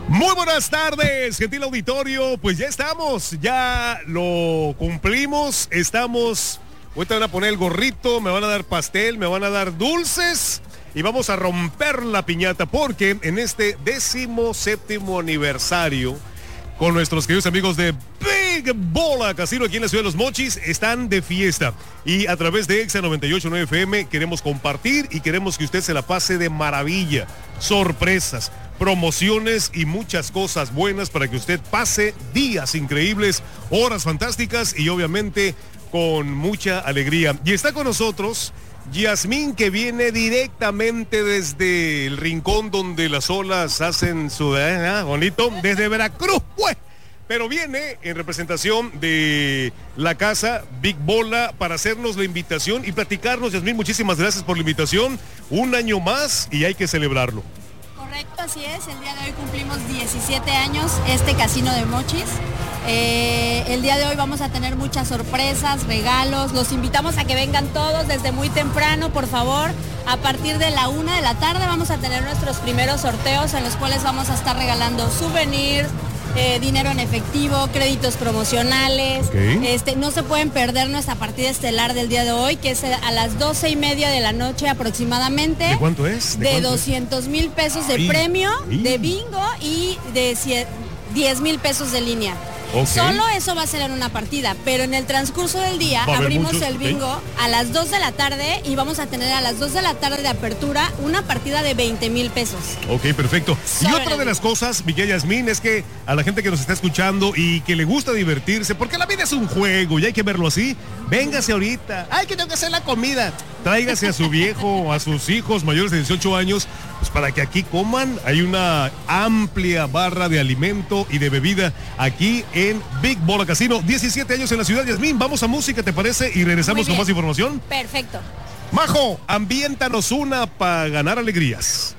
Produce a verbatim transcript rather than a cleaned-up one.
Muy buenas tardes, gentil auditorio. Pues ya estamos, ya lo cumplimos. Estamos, ahorita van a poner el gorrito, me van a dar pastel, me van a dar dulces y vamos a romper la piñata porque en este décimo séptimo aniversario con nuestros queridos amigos de Big Bola Casino aquí en la ciudad de Los Mochis están de fiesta y a través de Exa noventa y ocho punto nueve F M queremos compartir y queremos que usted se la pase de maravilla. Sorpresas, promociones y muchas cosas buenas para que usted pase días increíbles, horas fantásticas y obviamente con mucha alegría. Y está con nosotros Yasmín, que viene directamente desde el rincón donde las olas hacen su eh, bonito, desde Veracruz, pues. Pero viene en representación de la casa Big Bola para hacernos la invitación y platicarnos. Yasmín, muchísimas gracias por la invitación. Un año más y hay que celebrarlo. Correcto, así es. El día de hoy cumplimos diecisiete años este casino de Mochis. Eh, el día de hoy vamos a tener muchas sorpresas, regalos. Los invitamos a que vengan todos desde muy temprano, por favor. A partir de la una de la tarde vamos a tener nuestros primeros sorteos en los cuales vamos a estar regalando souvenirs, eh, dinero en efectivo, créditos promocionales. Okay. Este, no se pueden perder nuestra partida estelar del día de hoy, que es a las doce y media de la noche aproximadamente. ¿De cuánto es? De, de doscientos mil pesos de Ay, premio, ay. de bingo y de diez mil pesos de línea. Okay. Solo eso va a ser en una partida, pero en el transcurso del día abrimos muchos, el bingo okay. a las dos de la tarde y vamos a tener a las dos de la tarde de apertura una partida de veinte mil pesos. Ok, perfecto. Sobre y otra de las cosas, Miguel Yasmín, es que a la gente que nos está escuchando y que le gusta divertirse, porque la vida es un juego y hay que verlo así, véngase ahorita. Ay, que tengo que hacer la comida. Tráigase a su viejo o a sus hijos mayores de dieciocho años, pues para que aquí coman. Hay una amplia barra de alimento y de bebida aquí en Big Bola Casino. diecisiete años en la ciudad. Yasmín, vamos a música, ¿te parece? Y regresamos con más información. Perfecto. Majo, ambiéntanos una para ganar alegrías.